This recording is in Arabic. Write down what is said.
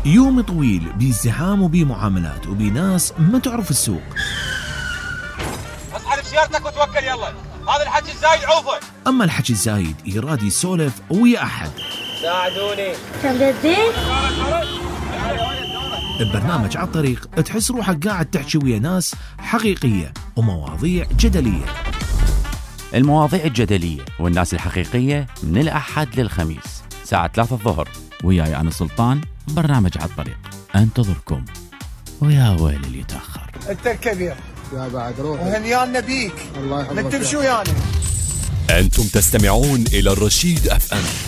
يوم طويل بازدحام وبمعاملات وبناس ما تعرف السوق. اصحى بسيارتك وتوكل يلا، هذا الحكي الزايد عوفه. أما الحكي الزايد يراد يسولف ويا أحد. ساعدوني. تمدين؟ ببرنامج على الطريق تحس روحك قاعد تحكي ويا ناس حقيقية ومواضيع جدلية. المواضيع الجدلية والناس الحقيقية من الأحد للخميس ساعة 3 الظهر، وياي أنا سلطان. برنامج على الطريق انتظركم، ويا ويل اللي يتأخر. انت الكبير يا بعد روح وهنيانا بيك. الله يحفظك. من تمشوا يعني. أنتم تستمعون إلى الرشيد FM.